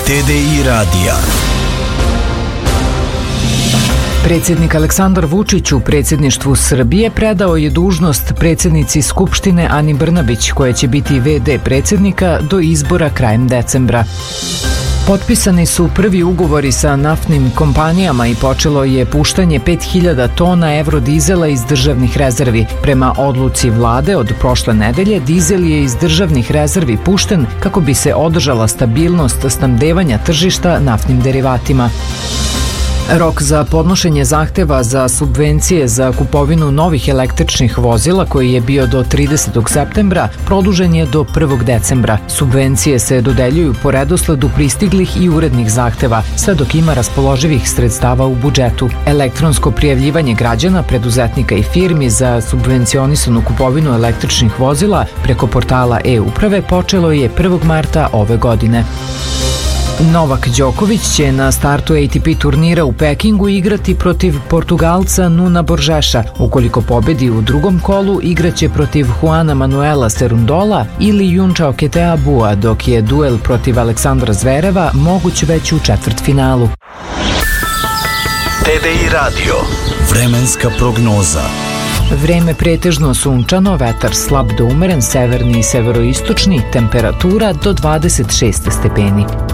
TDI radija. Predsjednik Aleksandar Vučić u predsjedništvu Srbije predao je dužnost predsjednici Skupštine Ani Brnabić, koja će biti VD predsjednika do izbora krajem decembra. Potpisani su prvi ugovori sa naftnim kompanijama i počelo je puštanje 5000 tona evrodizela iz državnih rezervi. Prema odluci vlade od prošle nedelje, dizel je iz državnih rezervi pušten kako bi se održala stabilnost snabdevanja tržišta naftnim derivatima. Rok za podnošenje zahteva za subvencije za kupovinu novih električnih vozila, koji je bio do 30. septembra, produžen je do 1. decembra. Subvencije se dodeljuju po redosledu pristiglih i urednih zahteva, sve dok ima raspoloživih sredstava u budžetu. Elektronsko prijavljivanje građana, preduzetnika i firmi za subvencionisanu kupovinu električnih vozila preko portala e-uprave počelo je 1. marta ove godine. Novak Đoković će na startu ATP turnira u Pekingu igrati protiv Portugalca Nuna Borgeša. Ukoliko pobedi u drugom kolu, igraće protiv Juana Manuela Serundola ili Junčao Ketea Bua, dok je duel protiv Aleksandra Zvereva moguć već u četvrtfinalu. TDI radio. Vremenska prognoza. Vreme pretežno sunčano, vetar slab do umeren, severni i severoistočni, temperatura do 26 stepeni.